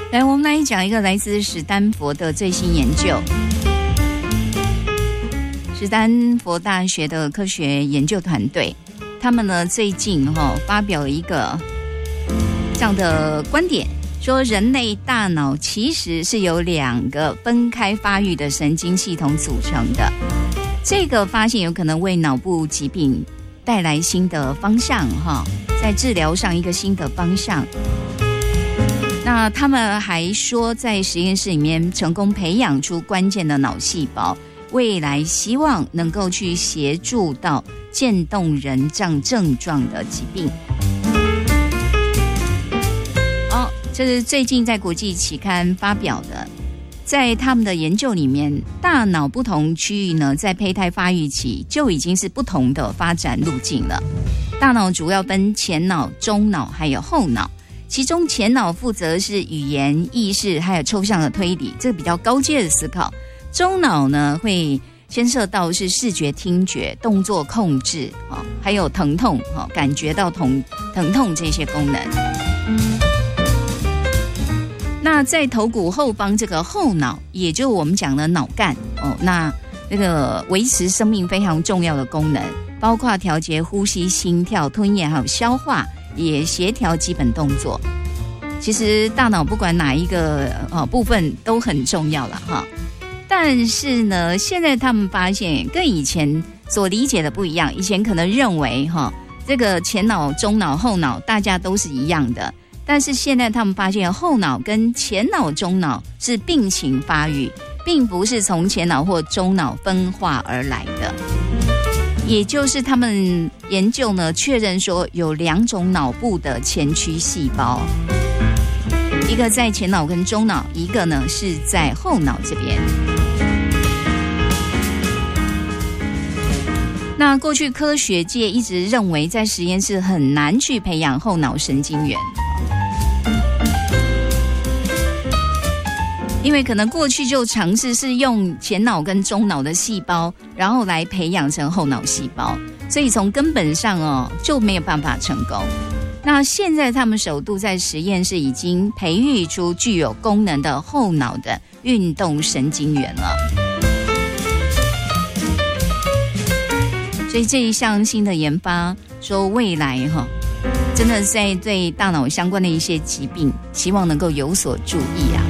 来，我们来讲一个来自史丹佛的最新研究。史丹佛大学的科学研究团队，他们呢最近发表了一个这样的观点，说人类大脑其实是由2个分开发育的神经系统组成的。这个发现有可能为脑部疾病带来新的方向，在治疗上一个新的方向。那他们还说，在实验室里面成功培养出关键的脑细胞，未来希望能够去协助到渐冻人症症状的疾病。这是最近在国际期刊发表的。在他们的研究里面，大脑不同区域呢，在胚胎发育期就已经是不同的发展路径了。大脑主要分前脑、中脑还有后脑，其中前脑负责是语言、意识还有抽象的推理，这个比较高阶的思考。中脑呢会牵涉到是视觉、听觉、动作控制，还有疼痛，感觉到疼痛这些功能。那在头骨后方这个后脑，也就我们讲的脑干那这个维持生命非常重要的功能，包括调节呼吸、心跳、吞咽还有消化，也协调基本动作。其实大脑不管哪一个部分都很重要了哈。但是呢，现在他们发现跟以前所理解的不一样。以前可能认为这个前脑、中脑、后脑大家都是一样的，但是现在他们发现后脑跟前脑、中脑是并行发育，并不是从前脑或中脑分化而来的。也就是他们研究呢，确认说有2种脑部的前驱细胞，一个在前脑跟中脑，一个呢是在后脑这边。那过去科学界一直认为在实验室很难去培养后脑神经元，因为可能过去就尝试是用前脑跟中脑的细胞，然后来培养成后脑细胞，所以从根本上就没有办法成功。那现在他们首度在实验室已经培育出具有功能的后脑的运动神经元了。所以这一项新的研发说未来真的在对大脑相关的一些疾病，希望能够有所注意啊。